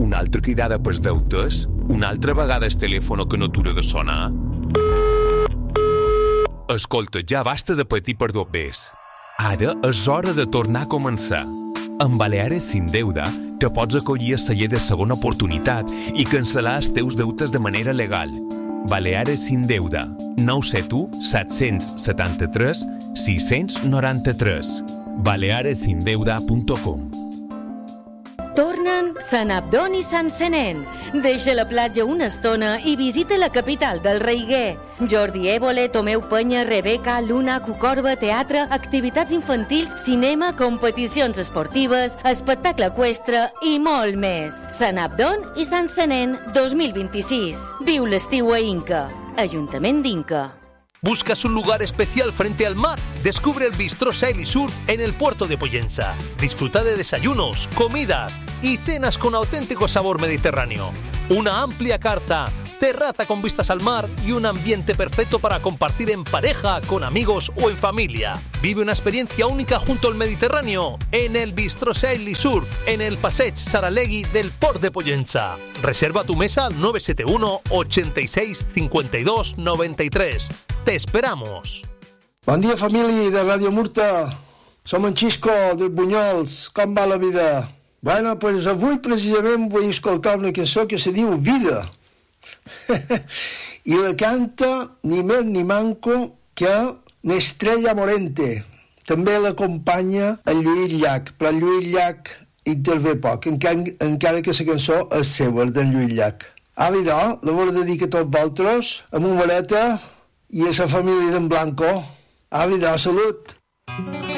Una altra cridada pels deutes? Una altra vegada el telèfon que no atura de sonar? Escolta, ja basta de patir per dos bes. Ara és hora de tornar a començar. Amb Baleares Sin Deuda te pots acollir a celler de segona oportunitat i cancel·lar els teus deutes de manera legal. Baleares Sin Deuda, 971 773 693. balearesindeuda.com. Tornen Sant Abdon i Sant Senén. Deixa la platja una estona i visita la capital del Reiguer. Jordi Évole, Tomeu Penya, Rebeca, Luna, Cucorba, teatre, activitats infantils, cinema, competicions esportives, espectacle eqüestre i molt més. Sant Abdon i Sant Senén 2026. Viu l'estiu a Inca. Ajuntament d'Inca. ¿Buscas un lugar especial frente al mar? Descubre el Bistró Sail y Surf en el puerto de Pollensa. Disfruta de desayunos, comidas y cenas con auténtico sabor mediterráneo. Una amplia carta, terraza con vistas al mar y un ambiente perfecto para compartir en pareja, con amigos o en familia. Vive una experiencia única junto al Mediterráneo en el Bistró Sail y Surf en el Passeig Saralegui del Port de Pollensa. Reserva tu mesa al 971 86 52 93. Te esperamos. Bon dia, família de Ràdio Murta. Som en Xisco, dels Bunyols. Com va la vida? Bueno, pues avui precisament vull escoltar una cançó que se diu Vida. I la canta ni més ni manco que n'Estrella Morente. També l'acompanya el Lluís Llach, però el Lluís Llach intervé poc, encara que la cançó és seva, d'en Lluís Llach. Àvida, la vol dedicar a tots vosaltres, amb una vareta i a la família d'en Blanco. Àvida, salut!